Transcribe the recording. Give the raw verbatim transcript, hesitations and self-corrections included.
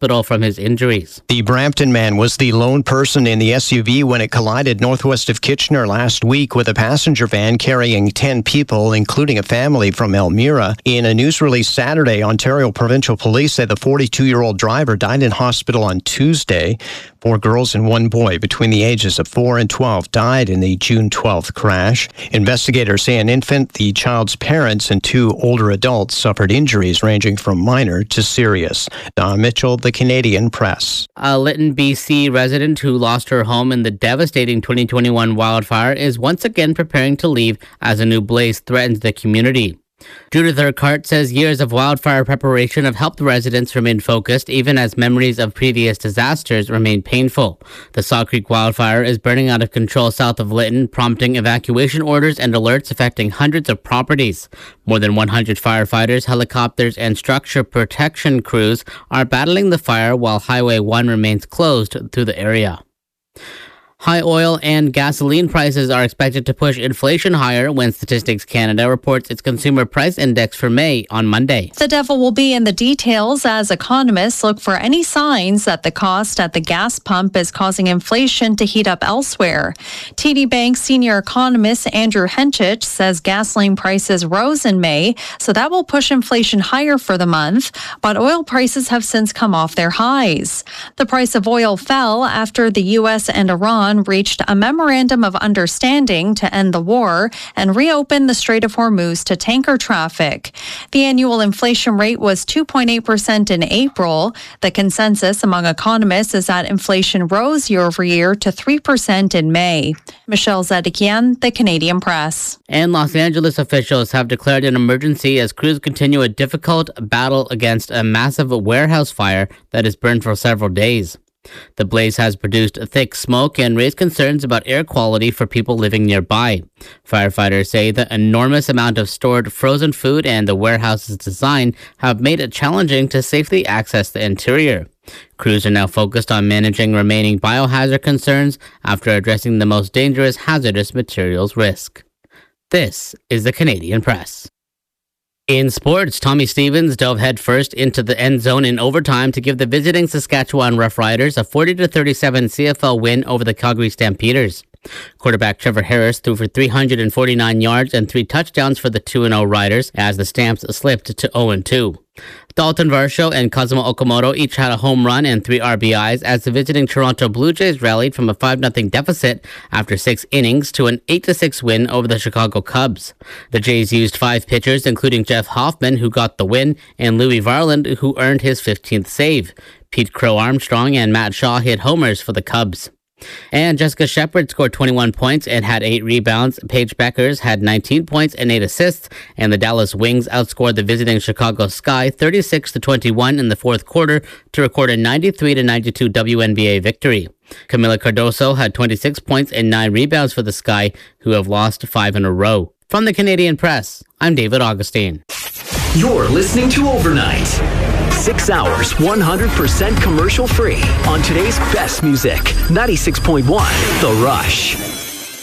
hospital from his injuries. The Brampton man was the lone person in the S U V when it collided northwest of Kitchener last week with a passenger van carrying ten people, including a family from Elmira. In a news release Saturday, Ontario Provincial Police say the forty-two-year-old driver died in hospital on Tuesday. Four girls and one boy between the ages of four and twelve died in the June twelfth crash. Investigators say an infant, the child's parents, and two older adults suffered injuries ranging from minor to serious. Don Mitchell, The Canadian Press. A Lytton, B C resident who lost her home in the devastating twenty twenty-one wildfire is once again preparing to leave as a new blaze threatens the community. Judith Urquhart says years of wildfire preparation have helped residents remain focused even as memories of previous disasters remain painful. The Saw Creek wildfire is burning out of control south of Lytton, prompting evacuation orders and alerts affecting hundreds of properties. More than one hundred firefighters, helicopters, and structure protection crews are battling the fire while Highway one remains closed through the area. High oil and gasoline prices are expected to push inflation higher when Statistics Canada reports its consumer price index for May on Monday. The devil will be in the details as economists look for any signs that the cost at the gas pump is causing inflation to heat up elsewhere. T D Bank senior economist Andrew Henchich says gasoline prices rose in May, so that will push inflation higher for the month, but oil prices have since come off their highs. The price of oil fell after the U S and Iran reached a memorandum of understanding to end the war and reopen the Strait of Hormuz to tanker traffic. The annual inflation rate was two point eight percent in April. The consensus among economists is that inflation rose year over year to three percent in May. Michelle Zedekian, The Canadian Press. And Los Angeles officials have declared an emergency as crews continue a difficult battle against a massive warehouse fire that has burned for several days. The blaze has produced thick smoke and raised concerns about air quality for people living nearby. Firefighters say the enormous amount of stored frozen food and the warehouse's design have made it challenging to safely access the interior. Crews are now focused on managing remaining biohazard concerns after addressing the most dangerous hazardous materials risk. This is the Canadian Press. In sports, Tommy Stevens dove headfirst into the end zone in overtime to give the visiting Saskatchewan Roughriders a forty to thirty-seven C F L win over the Calgary Stampeders. Quarterback Trevor Harris threw for three hundred forty-nine yards and three touchdowns for the two and oh Riders as the Stamps slipped to oh and two. Dalton Varsho and Kazuma Okamoto each had a home run and three R B Is as the visiting Toronto Blue Jays rallied from a five nothing deficit after six innings to an eight to six win over the Chicago Cubs. The Jays used five pitchers, including Jeff Hoffman, who got the win, and Louis Varland, who earned his fifteenth save. Pete Crow Armstrong and Matt Shaw hit homers for the Cubs. And Jessica Shepard scored twenty-one points and had eight rebounds. Paige Beckers had nineteen points and eight assists. And the Dallas Wings outscored the visiting Chicago Sky thirty-six to twenty-one in the fourth quarter to record a ninety-three to ninety-two W N B A victory. Camila Cardoso had twenty-six points and nine rebounds for the Sky, who have lost five in a row. From the Canadian Press, I'm David Augustine. You're listening to Overnight. Six hours, one hundred percent commercial free on today's best music. ninety-six point one The Rush.